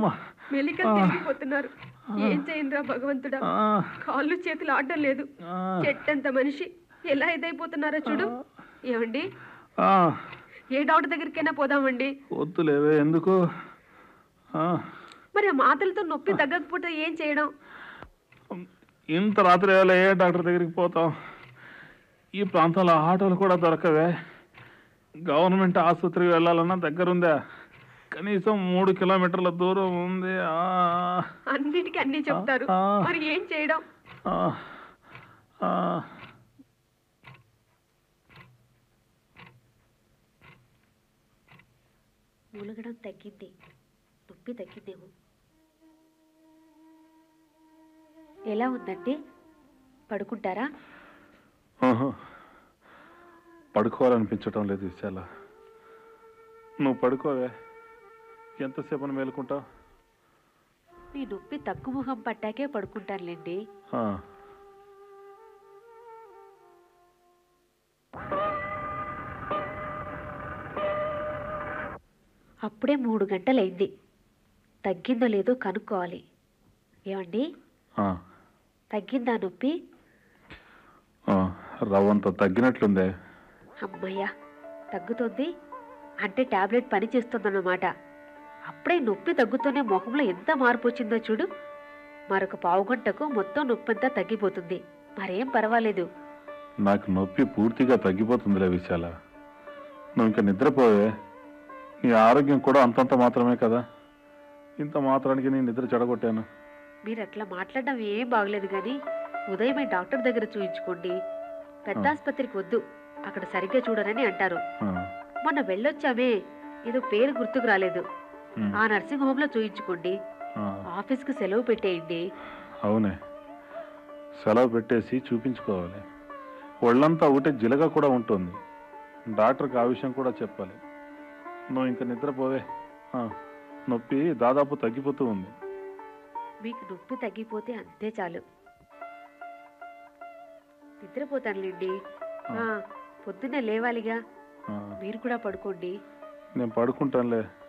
మెలికలు తిరిగిపోతున్నారు. ఏం చేయండిరా భగవంతుడా, కాళ్ళు చేతులు ఆడడం లేదు. చెట్టంత మనిషి ఎలా ఇదైపోతున్నారో చూడు. ఏమండి, ఏ డాక్టర్ దగ్గరికైనా పోదామండి? వద్దులేవే, ఎందుకు? మరి ఆ మాటలతో నొప్పి తగ్గకపోతే ఏం చేయడం? ఇంత రాత్రి వేళ ఏ డాక్టర్ దగ్గరికి పోతాం? ఈ ప్రాంతంలో ఆటోలు కూడా దొరకవే. గవర్నమెంట్ ఆసుపత్రికి వెళ్ళాలన్నా దగ్గరుందా? కనీసం 3 కిలోమీటర్ల దూరం ఉంది. అన్నిటికీ అన్ని చెప్తారు, మరి ఏం చేయడం? మూలగడం తగ్గింది, నొప్పి తగ్గిందేమో. ఎలా ఉందండి? పడుకుంటారా? పడుకోవాలనిపించటం లేదు విశాల. నువ్వు పడుకోవే, ఎంతసేపు మేలుకుంటావు? నీ నొప్పి తగ్గుముఖం పట్టాకే పడుకుంటానులేండి. అప్పుడే 3 గంటలైంది. తగ్గిందో లేదో కనుక్కోవాలి. ఏమండి, తగ్గిందా నొప్పి? రవ్వంత తగ్గినట్లుందే. అమ్మయ్యా, తగ్గుతుంది అంటే టాబ్లెట్ పని చేస్తుందన్నమాట. అప్పుడే నొప్పి తగ్గుతూనే మొహంలో ఎంత మార్పు వచ్చిందో చూడు. మరొక 1/2 గంటకు మొత్తం నొప్పి అంతా తగ్గిపోతుంది. మరేం పర్వాలేదు. నాకు నొప్పి పూర్తిగా తగ్గిపోతుందిలే విశాల. నువ్వు ఇంకా నిద్రపోవే. నీ ఆరోగ్యం కూడా అంతంత మాత్రమే కదా. ఇంత మాత్రానికి నేను నిద్ర చెడగొట్టాను. మీరు అట్లా మాట్లాడడం ఏం బాగలేదు కానీ ఉదయమే డాక్టర్ దగ్గర చూయించుకోండి. పెద్ద ఆసుపత్రికి వద్దు, అక్కడ సరిగ్గా చూడరని అంటారు. మొన్న వెళ్ళొచ్చామే, ఏదో పేరు గుర్తుకు రాలేదు. ఆ నర్సింగ్ హోమ్ లో చూయించుకోండి. ఆఫీస్కి సెలవు పెట్టేయండి. అవునే, సెలవు పెట్టేసి చూపించుకోవాలి. ఒళ్ళంతా ఒకటే జిలగా కూడా ఉంటుంది. డాక్టర్కి ఆ విషయం కూడా చెప్పాలి. నువ్వు ఇంకా నిద్రపోవే. నొప్పి దాదాపు తగ్గిపోతూ ఉంది. మీకు నొప్పి తగ్గిపోతే అంతే చాలు. నిద్రపోతానులేండి. పొద్దున్నే లేవాలిగా. మీరు కూడా పడుకోండి. నేను పడుకుంటానులే.